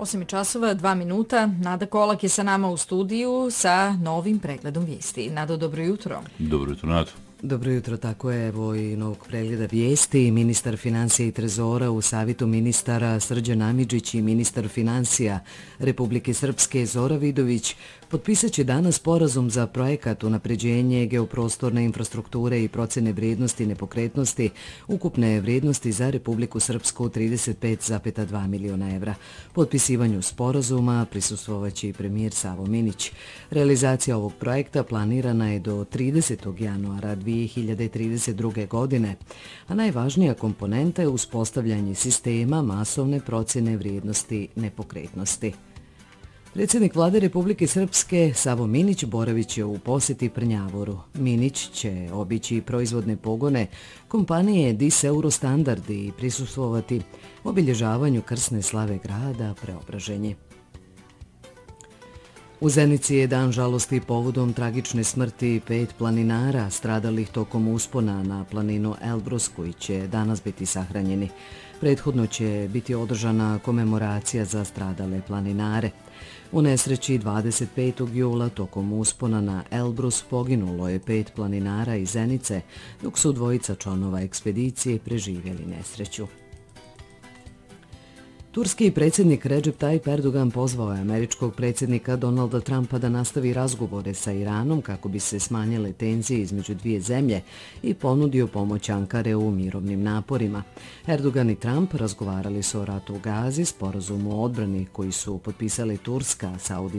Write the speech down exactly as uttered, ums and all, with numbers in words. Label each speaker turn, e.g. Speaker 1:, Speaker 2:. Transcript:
Speaker 1: osam časova, dva minuta. Nada Kolak je sa nama u studiju sa novim pregledom vijesti. Nado, dobro jutro.
Speaker 2: Dobro jutro, Nado.
Speaker 3: Dobro jutro, tako je, evo i novog pregleda vijesti. Ministar financija i trezora u savjetu ministara Srđan Amidžić i ministar financija Republike Srpske Zora Vidović potpisat će danas sporazum za projekat unapređenje geoprostorne infrastrukture i procene vrijednosti nepokretnosti ukupne vrijednosti za Republiku Srpsku trideset pet zarez dva miliona evra. Potpisivanju sporazuma prisustvovaće i premijer Savo Minić. Realizacija ovog projekta planirana je do tridesetog januara dvije hiljade trideset druge. godine, a najvažnija komponenta je uspostavljanje sistema masovne procjene vrijednosti nepokretnosti. Predsjednik vlade Republike Srpske Savo Minić boravit će u posjeti Prnjavoru. Minić će obići proizvodne pogone kompanije D I S Eurostandard i prisustvovati obilježavanju krsne slave grada Preobraženje. U Zenici je dan žalosti povodom tragične smrti pet planinara stradalih tokom uspona na planinu Elbrus koji će danas biti sahranjeni. Prethodno će biti održana komemoracija za stradale planinare. U nesreći dvadeset petog jula tokom uspona na Elbrus poginulo je pet planinara iz Zenice, dok su dvojica članova ekspedicije preživjeli nesreću. Turski predsjednik Recep Tayyip Erdogan pozvao je američkog predsjednika Donalda Trumpa da nastavi razgovore sa Iranom kako bi se smanjile tenzije između dvije zemlje i ponudio pomoć Ankare u mirovnim naporima. Erdogan i Trump razgovarali su o ratu u Gazi, sporazumu o odbrani koji su potpisali Turska, Saudijska